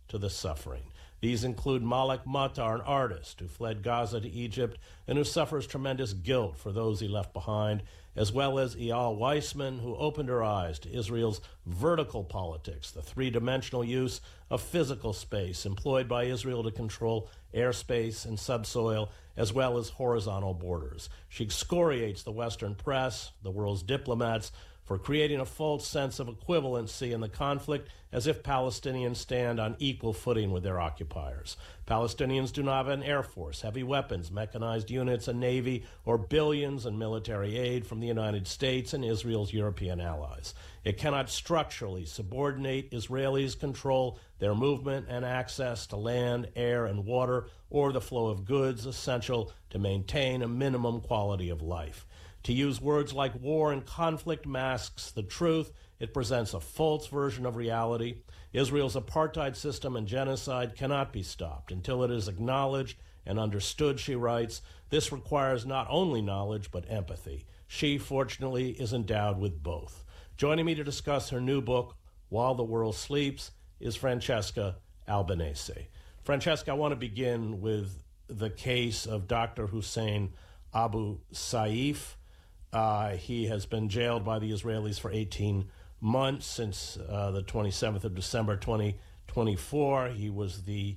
to the suffering. These include Malek Matar, an artist who fled Gaza to Egypt and who suffers tremendous guilt for those he left behind, as well as Eyal Weissman, who opened her eyes to Israel's vertical politics, the three-dimensional use of physical space employed by Israel to control airspace and subsoil, as well as horizontal borders. She excoriates the Western press, the world's diplomats, for creating a false sense of equivalency in the conflict, as if Palestinians stand on equal footing with their occupiers. Palestinians do not have an air force, heavy weapons, mechanized units, a navy, or billions in military aid from the United States and Israel's European allies. It cannot structurally subordinate Israelis' control their movement and access to land, air, and water, or the flow of goods essential to maintain a minimum quality of life. To use words like war and conflict masks the truth. It presents a false version of reality. Israel's apartheid system and genocide cannot be stopped until it is acknowledged and understood, she writes. This requires not only knowledge, but empathy. She, fortunately, is endowed with both. Joining me to discuss her new book, While the World Sleeps, is Francesca Albanese. Francesca, I want to begin with the case of Doctor Hussein Abu Saif. Uh, he has been jailed by the Israelis for eighteen months since uh, the twenty-seventh of December, twenty twenty-four. He was the,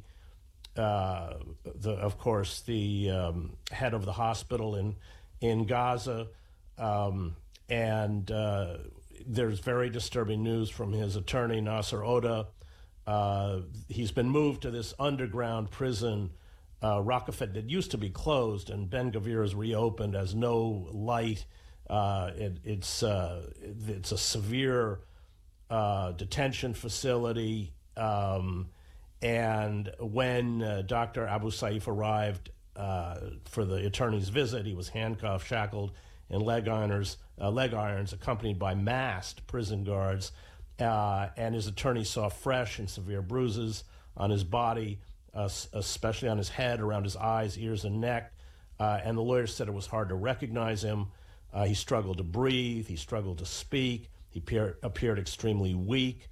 uh, the of course, the um, head of the hospital in in Gaza, um, and uh, there's very disturbing news from his attorney Nasser Oda. Uh, he's been moved to this underground prison, uh, Raqqa, that used to be closed, and Ben Gvir has reopened as no light. Uh, it, it's uh, it's a severe uh, detention facility, um, and when uh, Doctor Abu Saif arrived uh, for the attorney's visit, he was handcuffed, shackled, and leg irons, uh, leg irons, accompanied by masked prison guards. Uh, and his attorney saw fresh and severe bruises on his body, uh, especially on his head, around his eyes, ears, and neck. Uh, and the lawyer said it was hard to recognize him. Uh, he struggled to breathe. He struggled to speak. He appeared, appeared extremely weak.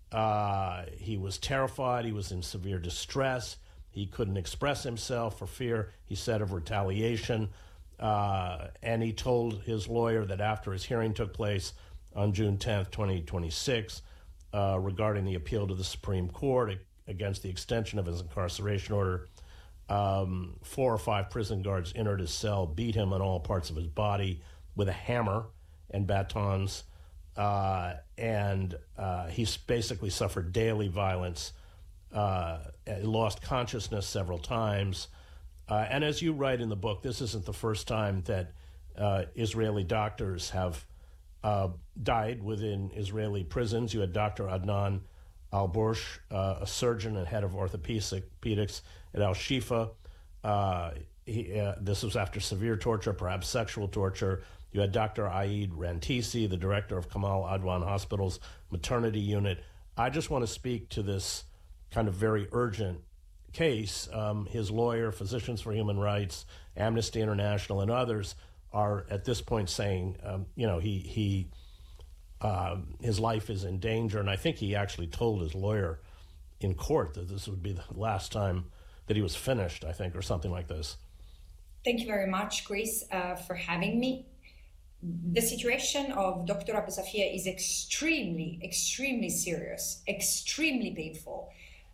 Uh, he was terrified. He was in severe distress. He couldn't express himself for fear, he said, of retaliation. Uh, and he told his lawyer that after his hearing took place on June tenth, twenty twenty-six, uh, regarding the appeal to the Supreme Court against the extension of his incarceration order, um, four or five prison guards entered his cell, beat him on all parts of his body with a hammer and batons, uh, and uh, he basically suffered daily violence, uh, lost consciousness several times. Uh, and as you write in the book, this isn't the first time that uh, Israeli doctors have uh, died within Israeli prisons. You had Doctor Adnan Al-Bursh, uh, a surgeon and head of orthopedics at Al-Shifa. Uh, he, uh, this was after severe torture, perhaps sexual torture. You had Doctor Aid Rantisi, the director of Kamal Adwan Hospital's maternity unit. I just want to speak to this kind of very urgent case. Um, his lawyer, Physicians for Human Rights, Amnesty International, and others are at this point saying, um, you know, he he uh, his life is in danger. And I think he actually told his lawyer in court that this would be the last time that he was finished, I think, or something like this. Thank you very much, Chris, uh, for having me. The situation of Doctor Abu Saif is extremely, extremely serious, extremely painful.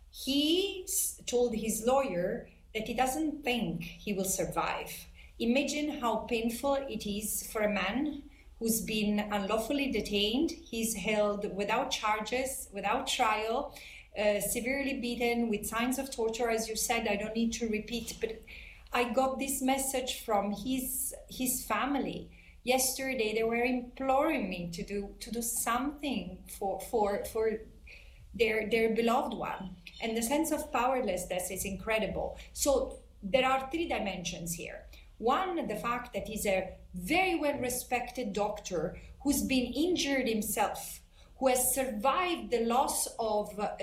He told his lawyer that he doesn't think he will survive. Imagine how painful it is for a man who's been unlawfully detained. He's held without charges, without trial, uh, severely beaten with signs of torture, as you said. I don't need to repeat, but I got this message from his his family. Yesterday, they were imploring me to do to do something for for for their their beloved one. And the sense of powerlessness is incredible. So there are three dimensions here. One, the fact that he's a very well-respected doctor who's been injured himself, who has survived the loss of uh,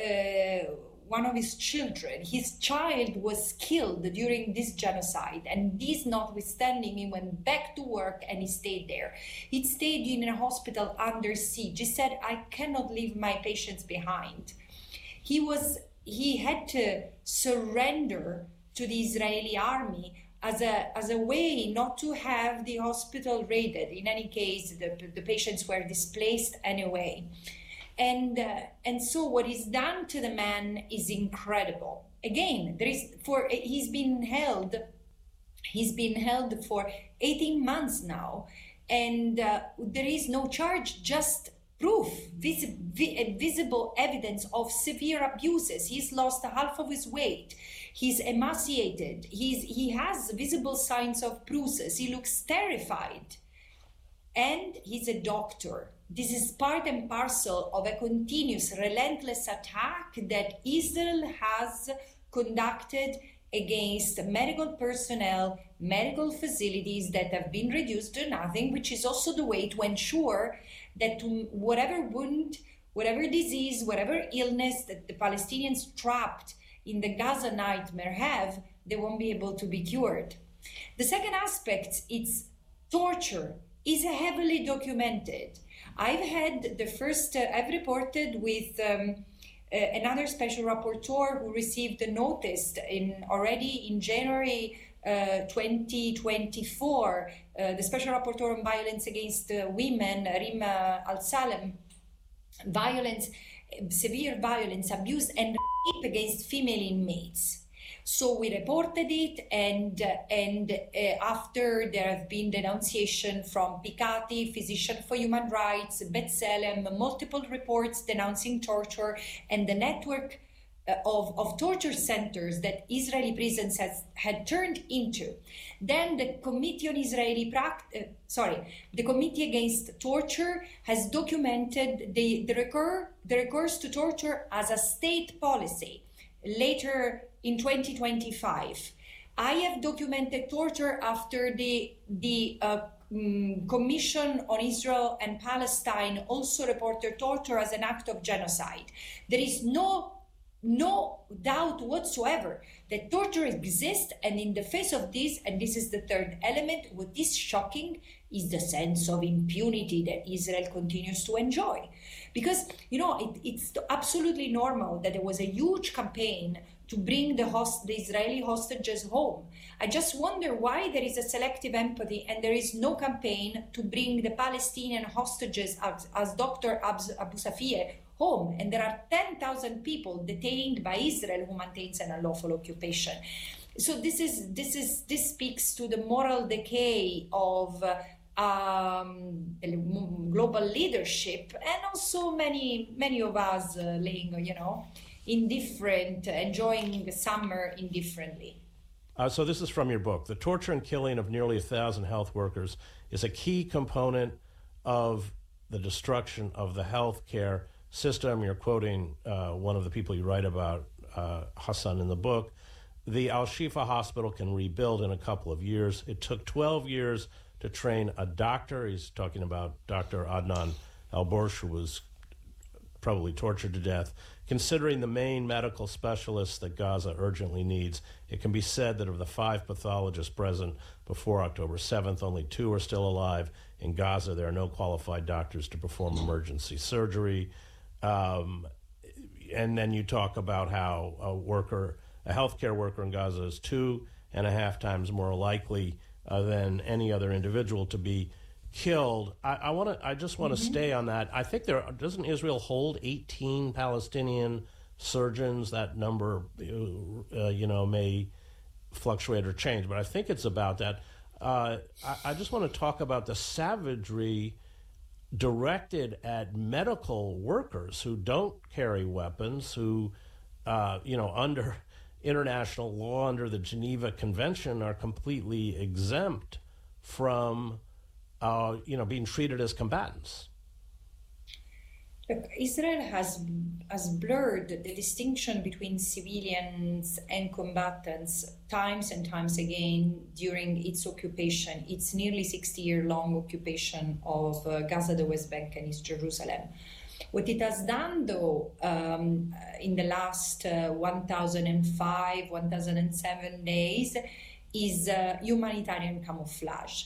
one of his children. His child was killed during this genocide, and this notwithstanding, he went back to work and he stayed there. He stayed in a hospital under siege. He said, I cannot leave my patients behind. He was he had to surrender to the Israeli army as a, as a way not to have the hospital raided. In any case, the, the patients were displaced anyway. And, uh, and so what is done to the man is incredible. Again, there is for he's been held, he's been held for eighteen months now, and uh, there is no charge, just proof, vis- vi- visible evidence of severe abuses. He's lost half of his weight. He's emaciated. He's, he has visible signs of bruises. He looks terrified. And he's a doctor. This is part and parcel of a continuous, relentless attack that Israel has conducted against medical personnel, medical facilities that have been reduced to nothing, which is also the way to ensure that whatever wound, whatever disease, whatever illness that the Palestinians trapped in the Gaza nightmare have, they won't be able to be cured. The second aspect, it's torture, is heavily documented. I've had the first, uh, I've reported with um, uh, another special rapporteur who received a notice in already in January uh, twenty twenty-four, uh, the special rapporteur on violence against uh, women, Rima Al-Salem, violence, severe violence, abuse and rape against female inmates. So we reported it, and uh, and uh, after there have been denunciation from Pikati, Physician for Human Rights, B'Tselem, multiple reports denouncing torture, and the network uh, of, of torture centers that Israeli prisons has had turned into. Then the Committee on Israeli Pract- uh, sorry, the Committee Against Torture has documented the, the, recur, the recourse to torture as a state policy. Later in twenty twenty-five, I have documented torture after the the uh, um, Commission on Israel and Palestine also reported torture as an act of genocide. There is no no doubt whatsoever that torture exists, and in the face of this, and this is the third element, what is shocking is the sense of impunity that Israel continues to enjoy. Because, you know, it, it's absolutely normal that there was a huge campaign to bring the, host, the Israeli hostages home. I just wonder why there is a selective empathy and there is no campaign to bring the Palestinian hostages, as, as Doctor Abu Safia, home. And there are ten thousand people detained by Israel who maintains an unlawful occupation. So this is this is this speaks to the moral decay of uh, um, global leadership, and also many many of us uh, laying, you know, indifferent, enjoying the summer indifferently. Uh, so this is from your book. The torture and killing of nearly a thousand health workers is a key component of the destruction of the healthcare system. You're quoting uh, one of the people you write about, uh, Hassan, in the book. The Al-Shifa hospital can rebuild in a couple of years. It took twelve years to train a doctor. He's talking about Doctor Adnan Al-Borsh, who was probably tortured to death. Considering the main medical specialists that Gaza urgently needs, it can be said that of the five pathologists present before October seventh, only two are still alive. In Gaza, there are no qualified doctors to perform emergency surgery. Um, and then you talk about how a worker, a healthcare worker in Gaza is two and a half times more likely uh, than any other individual to be killed. I, I want to. I just want to mm-hmm. stay on that. I think there doesn't Israel hold eighteen Palestinian surgeons. That number, uh, you know, may fluctuate or change, but I think it's about that. Uh, I, I just want to talk about the savagery directed at medical workers who don't carry weapons, who, uh, you know, under international law, under the Geneva Convention, are completely exempt from Uh, you know, being treated as combatants. Look, Israel has has blurred the distinction between civilians and combatants times and times again during its occupation, its nearly sixty-year-long occupation of uh, Gaza, the West Bank, and East Jerusalem. What it has done, though, um, in the last uh, one thousand five, one thousand seven days, is uh, humanitarian camouflage.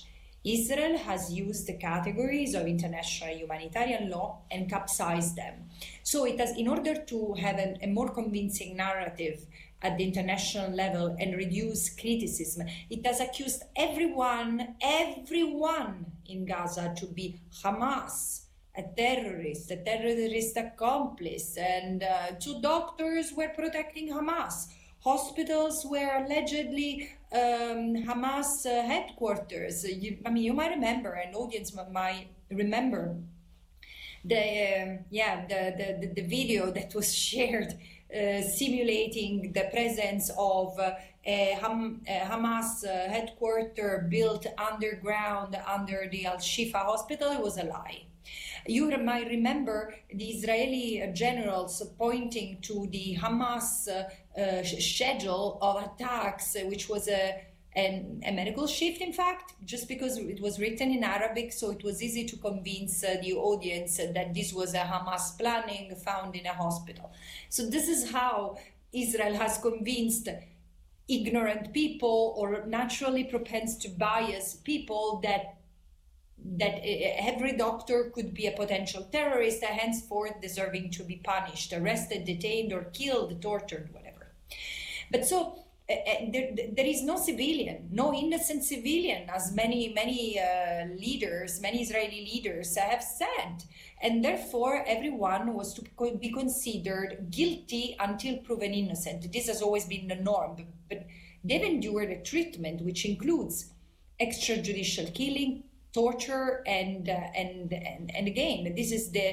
Israel has used the categories of international humanitarian law and capsized them. So it has, in order to have a, a more convincing narrative at the international level and reduce criticism, it has accused everyone, everyone in Gaza to be Hamas, a terrorist, a terrorist accomplice, and uh, two doctors were protecting Hamas. Hospitals were allegedly um, Hamas uh, headquarters. You, I mean, you might remember, an audience might remember the uh, yeah the, the the video that was shared uh, simulating the presence of uh, a, Ham, a Hamas uh, headquarters built underground under the Al Shifa hospital. It was a lie. You might remember the Israeli generals pointing to the Hamas uh, uh, schedule of attacks, uh, which was a, an, a medical shift, in fact, just because it was written in Arabic, so it was easy to convince uh, the audience that this was a Hamas planning found in a hospital. So this is how Israel has convinced ignorant people or naturally propense to bias people that that every doctor could be a potential terrorist, and henceforth deserving to be punished, arrested, detained, or killed, tortured, whatever. But so uh, there, there is no civilian, no innocent civilian, as many, many uh, leaders, many Israeli leaders have said. And therefore, everyone was to be considered guilty until proven innocent. This has always been the norm. But they've endured a treatment which includes extrajudicial killing, torture, and, uh, and and and again, this is the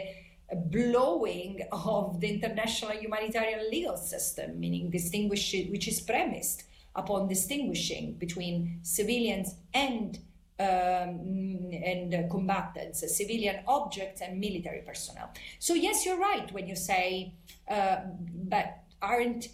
blowing of the international humanitarian legal system, meaning distinguish which is premised upon distinguishing between civilians and um, and uh, combatants, uh, civilian objects and military personnel. So yes, you're right when you say, uh, but aren't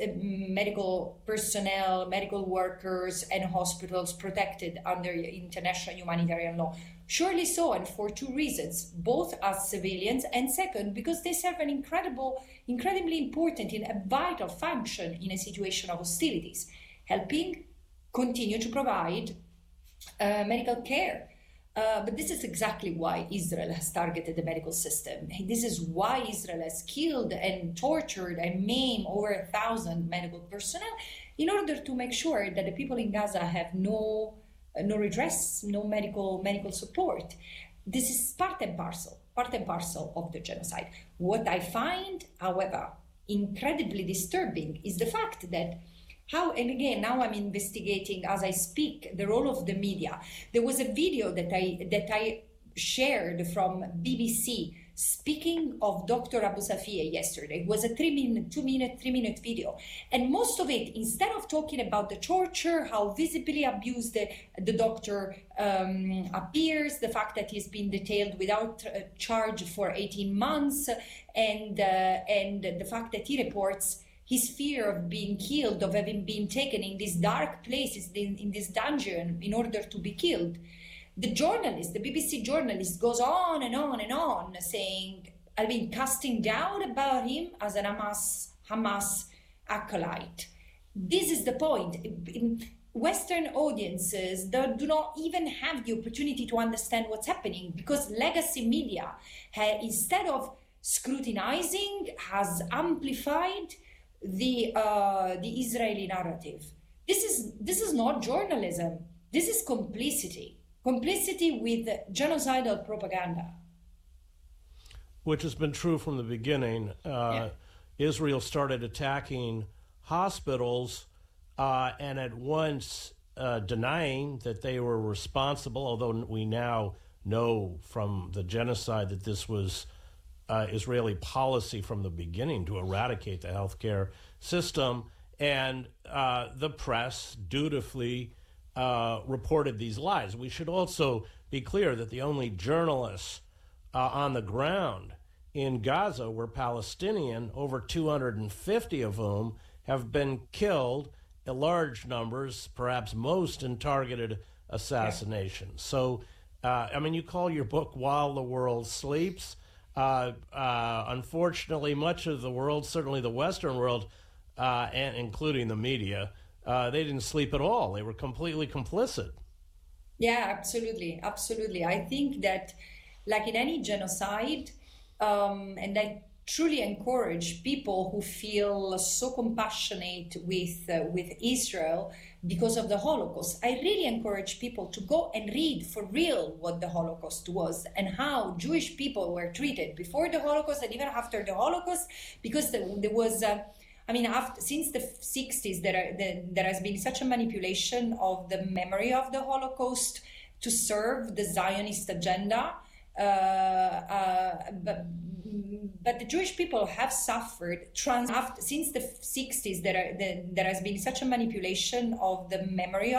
medical personnel, medical workers, and hospitals protected under international humanitarian law? Surely so, and for two reasons, both as civilians, and second, because they serve an incredible, incredibly important and a vital function in a situation of hostilities, helping continue to provide uh, medical care. Uh, but this is exactly why Israel has targeted the medical system. This is why Israel has killed and tortured and maimed over a thousand medical personnel in order to make sure that the people in Gaza have no, uh, no redress, no medical medical support. This is part and parcel, part and parcel of the genocide. What I find, however, incredibly disturbing is the fact that how, and again, now I'm investigating as I speak the role of the media. There was a video that I that I shared from B B C speaking of Doctor Abu Safia yesterday. It was a three minute, two minute, three minute video. And most of it, instead of talking about the torture, how visibly abused the, the doctor um, appears, the fact that he's been detained without uh, charge for eighteen months, and, uh, and the fact that he reports his fear of being killed, of having been taken in these dark places, in, in this dungeon, in order to be killed. The journalist, the B B C journalist, goes on and on and on, saying, I mean, casting doubt about him as an Hamas, Hamas acolyte. This is the point. In Western audiences do not even have the opportunity to understand what's happening, because legacy media, instead of scrutinizing, has amplified the uh, the Israeli narrative. This is this is not journalism. This is complicity. Complicity with genocidal propaganda. Which has been true from the beginning. Uh, yeah. Israel started attacking hospitals uh, and at once uh, denying that they were responsible, although we now know from the genocide that this was Uh, Israeli policy from the beginning to eradicate the healthcare system, and uh, the press dutifully uh, reported these lies. We should also be clear that the only journalists uh, on the ground in Gaza were Palestinian, over two hundred fifty of whom have been killed, in large numbers, perhaps most in targeted assassinations. Yeah. So, uh, I mean, you call your book While the World Sleeps. Uh, uh, unfortunately, much of the world, certainly the Western world, uh, and including the media, uh, they didn't sleep at all. They were completely complicit. Yeah, absolutely, absolutely. I think that, like in any genocide, um, and I truly encourage people who feel so compassionate with uh, with Israel because of the Holocaust. I really encourage people to go and read for real what the Holocaust was and how Jewish people were treated before the Holocaust and even after the Holocaust, because there, there was. Uh, I mean, after, since the sixties, there, are, there, there has been such a manipulation of the memory of the Holocaust to serve the Zionist agenda. Uh, uh, but, but the Jewish people have suffered trans after, since the sixties. There, are, there, there has been such a manipulation of the memory of